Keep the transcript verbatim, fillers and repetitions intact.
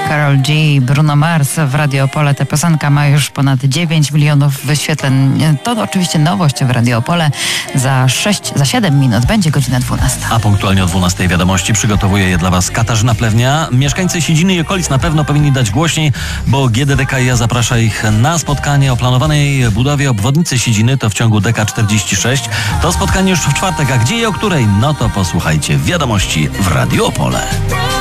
Karol G, Bruno Mars w Radio Opole. Ta piosenka ma już ponad dziewięć milionów wyświetleń. To oczywiście nowość w Radio Opole. Za sześć, za siedem minut będzie godzina dwunasta. A punktualnie o dwunastej wiadomości przygotowuje je dla Was Katarzyna Plewnia. Mieszkańcy Siedziny i okolic na pewno powinni dać głośniej, bo G D D K i ja zaprasza ich na spotkanie o planowanej budowie obwodnicy Siedziny. To w ciągu D K czterdzieści sześć. To spotkanie już w czwartek. A gdzie i o której? No to posłuchajcie wiadomości w Radio Opole.